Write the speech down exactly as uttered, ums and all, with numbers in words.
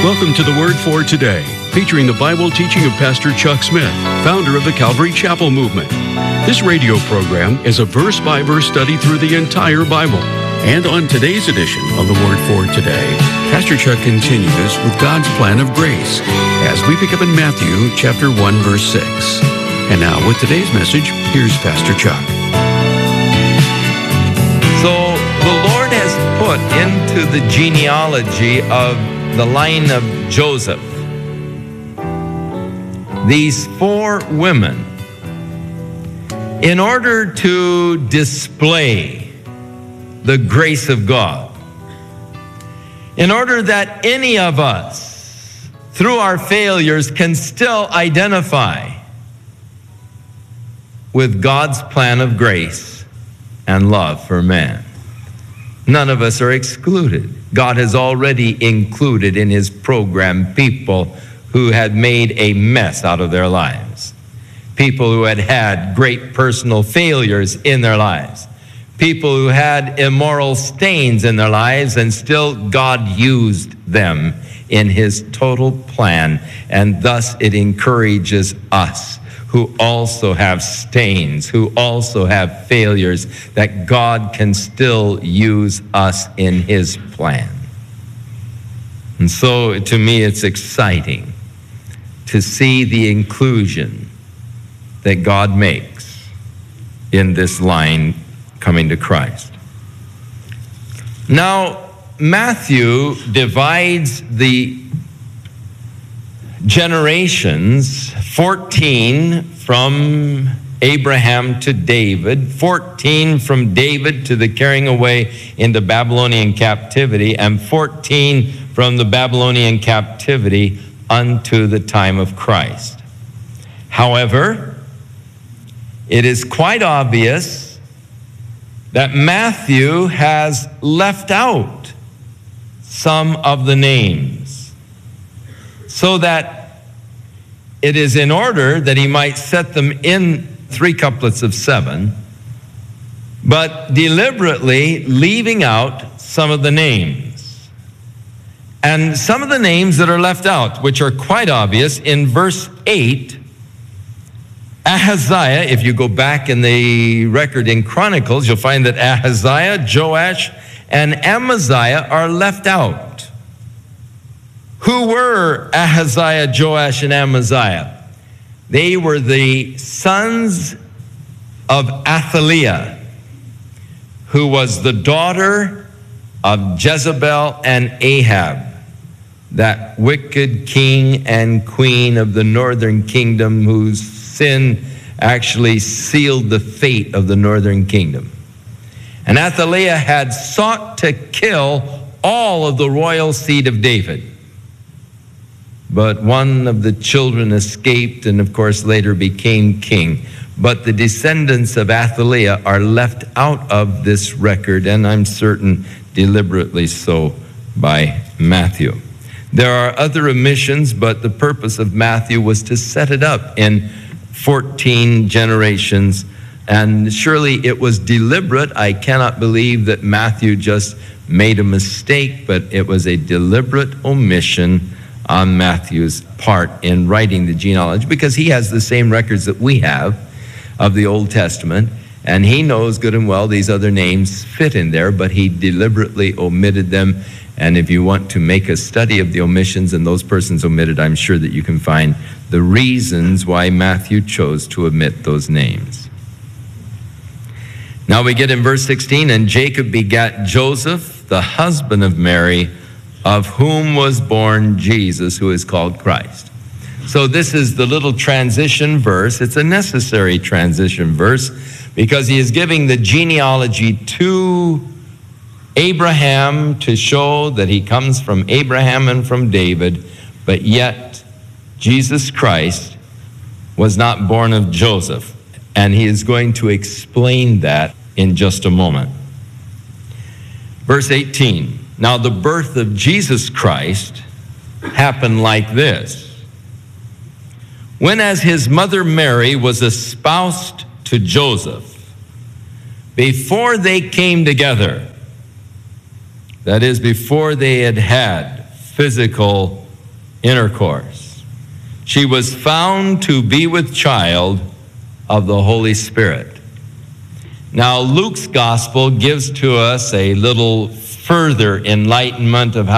Welcome to the Word for Today, featuring the Bible teaching of Pastor Chuck Smith, founder of the Calvary Chapel Movement. This radio program is a verse-by-verse study through the entire Bible. And on today's edition of the Word for Today, Pastor Chuck continues with God's plan of grace as we pick up in Matthew chapter one, verse six. And now with today's message, here's Pastor Chuck. So the Lord has put into the genealogy of the line of Joseph these four women in order to display the grace of God, in order that any of us, through our failures, can still identify with God's plan of grace and love for man. None of us are excluded. God has already included in his program people who had made a mess out of their lives, people who had had great personal failures in their lives, people who had immoral stains in their lives, and still God used them in his total plan. And thus it encourages us who also have stains, who also have failures, that God can still use us in his plan. And so to me it's exciting to see the inclusion that God makes in this line coming to Christ. Now, Matthew divides the generations, fourteen from Abraham to David, fourteen from David to the carrying away into Babylonian captivity, and fourteen from the Babylonian captivity unto the time of Christ. However, it is quite obvious that Matthew has left out some of the names, so that it is in order that he might set them in three couplets of seven, but deliberately leaving out some of the names. And some of the names that are left out, which are quite obvious, in verse eight, Ahaziah, if you go back in the record in Chronicles, you'll find that Ahaziah, Joash, and Amaziah are left out. Who were Ahaziah, Joash, and Amaziah? They were the sons of Athaliah, who was the daughter of Jezebel and Ahab, that wicked king and queen of the northern kingdom, whose sin actually sealed the fate of the northern kingdom. And Athaliah had sought to kill all of the royal seed of David. But one of the children escaped and, of course, later became king. But the descendants of Athaliah are left out of this record, and I'm certain deliberately so by Matthew. There are other omissions, but the purpose of Matthew was to set it up in fourteen generations. And surely it was deliberate. I cannot believe that Matthew just made a mistake, but it was a deliberate omission on Matthew's part in writing the genealogy, because he has the same records that we have of the Old Testament, and he knows good and well these other names fit in there, but he deliberately omitted them. And if you want to make a study of the omissions and those persons omitted, I'm sure that you can find the reasons why Matthew chose to omit those names. Now we get in verse sixteen, and Jacob begat Joseph, the husband of Mary, of whom was born Jesus, who is called Christ. So this is the little transition verse. It's a necessary transition verse, because he is giving the genealogy to Abraham to show that he comes from Abraham and from David, but yet Jesus Christ was not born of Joseph. And he is going to explain that in just a moment. Verse eighteen, now the birth of Jesus Christ happened like this. When as his mother Mary was espoused to Joseph, before they came together, that is, before they had had physical intercourse. She was found to be with child of the Holy Spirit. Now, Luke's gospel gives to us a little further enlightenment of how